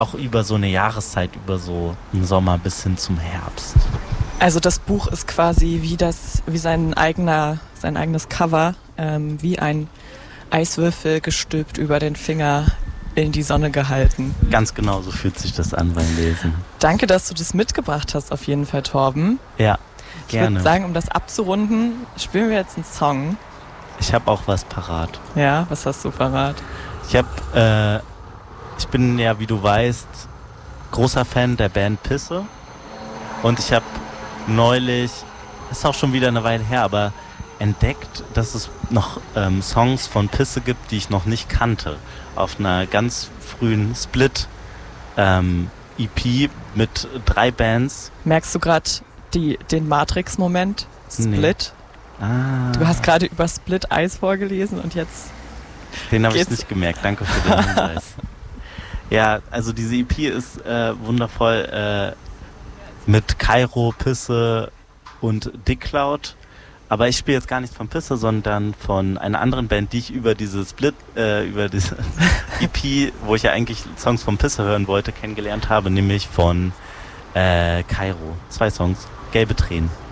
auch über so eine Jahreszeit, über so einen Sommer bis hin zum Herbst. Also das Buch ist quasi wie sein eigenes Cover, wie ein Eiswürfel gestülpt über den Finger in die Sonne gehalten. Ganz genau so fühlt sich das an beim Lesen. Danke, dass du das mitgebracht hast, auf jeden Fall, Torben. Ja, gerne. Ich würde sagen, um das abzurunden, spielen wir jetzt einen Song. Ich habe auch was parat. Ja, was hast du parat? Ich bin ja, wie du weißt, großer Fan der Band Pisse. Und ich habe neulich, ist auch schon wieder eine Weile her, aber entdeckt, dass es noch Songs von Pisse gibt, die ich noch nicht kannte. Auf einer ganz frühen Split-EP mit 3 Bands. Merkst du gerade den Matrix-Moment? Split? Nee. Ah. Du hast gerade über Split Eis vorgelesen und jetzt... Den habe ich nicht gemerkt. Danke für den Hinweis. Ja, also diese EP ist wundervoll mit Kairo, Pisse und Dick Cloud. Aber ich spiele jetzt gar nicht von Pisse, sondern von einer anderen Band, die ich über diese EP, wo ich ja eigentlich Songs von Pisse hören wollte, kennengelernt habe, nämlich von Kairo. 2 Songs. Gelbe Tränen.